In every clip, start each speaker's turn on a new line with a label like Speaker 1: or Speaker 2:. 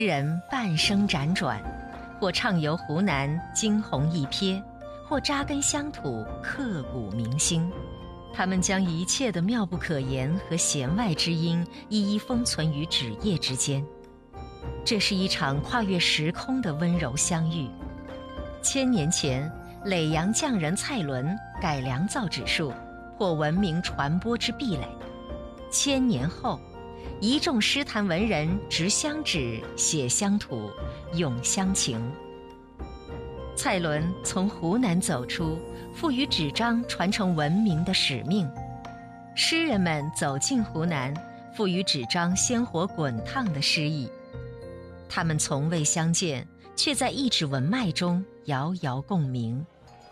Speaker 1: 人半生辗转，或畅游湖南惊鸿一瞥，或扎根乡土刻骨铭心。他们将一切的妙不可言和弦外之音一一封存于纸页之间。这是一场跨越时空的温柔相遇。1000年前，耒阳匠人蔡伦改良造纸术，破文明传播之壁垒。1000年后，一众诗坛文人执乡纸，写乡土，咏乡情。蔡伦从湖南走出，赋予纸张传承文明的使命；诗人们走进湖南，赋予纸张鲜活滚烫的诗意。他们从未相见，却在一纸文脉中遥遥共鸣。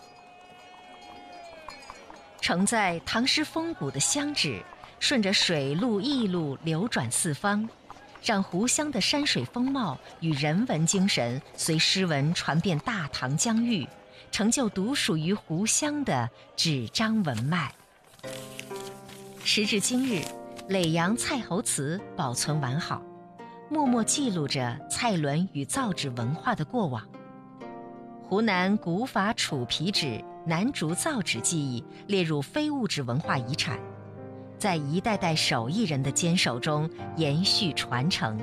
Speaker 1: 承载唐诗风骨的乡纸，顺着水路驿路流转四方，让湖湘的山水风貌与人文精神随诗文传遍大唐疆域，成就独属于湖湘的纸张文脉。时至今日，耒阳蔡侯祠保存完好，默默记录着蔡伦与造纸文化的过往。湖南古法楚皮纸、南竹造纸技艺列入非物质文化遗产，在一代代手艺人的坚守中延续传承。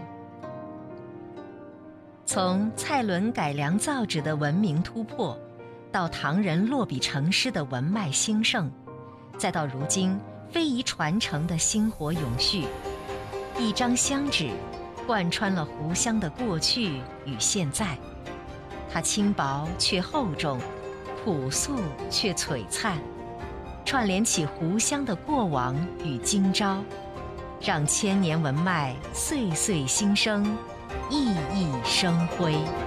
Speaker 1: 从蔡伦改良造纸的文明突破，到唐人落笔成诗的文脉兴盛，再到如今非遗传承的薪火永续，一张乡纸贯穿了湖湘的过去与现在。它轻薄却厚重，朴素却璀璨，串联起湖湘的过往与今朝，让1000年文脉岁岁新生，熠熠生辉。